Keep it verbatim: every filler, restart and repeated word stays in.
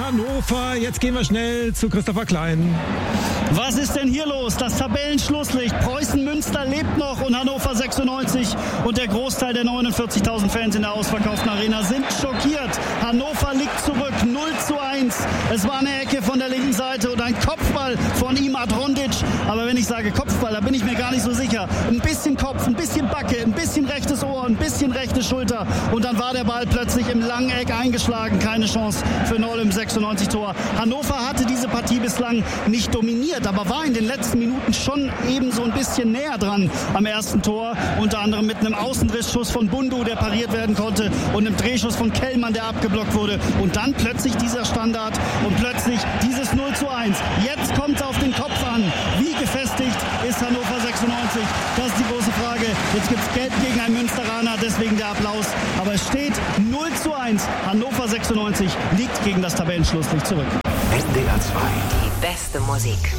Hannover. Jetzt gehen wir schnell zu Christopher Klein. Was ist denn hier los? Das Tabellenschlusslicht. Preußen-Münster lebt noch und Hannover sechsundneunzig und der Großteil der neunundvierzigtausend Fans in der ausverkauften Arena sind schockiert. Hannover liegt zurück, null zu eins. Es war eine Ecke von der linken Seite und ein Kopfball von Imad Rondic. Aber wenn ich sage Kopfball, da bin ich mir gar nicht so sicher. Ein bisschen Kopf, ein bisschen Backe, ein bisschen rechtes Ohr, ein bisschen rechte Schulter und dann war der Ball plötzlich im langen Eck eingeschlagen. Keine Chance für Noll im sechsundneunzig-Tor. Hannover hatte diese Partie bislang nicht dominiert, aber war in den letzten Minuten schon eben so ein bisschen näher dran am ersten Tor. Unter anderem mit einem Außendrissschuss von Bundu, der pariert werden konnte, und einem Drehschuss von Kellmann, der abgeblockt wurde. Und dann plötzlich dieser Standard und plötzlich dieses null zu eins. Jetzt kommt es auf den Kopf an. Wie gefestigt ist Hannover sechsundneunzig? Das ist die große Frage. Jetzt gibt es Gelb gegen einen Münsteraner, deswegen der Applaus. Aber es steht null zu eins. Hannover sechsundneunzig liegt gegen das Tabellenschlusslicht zurück. N D R zwei. Die beste Musik.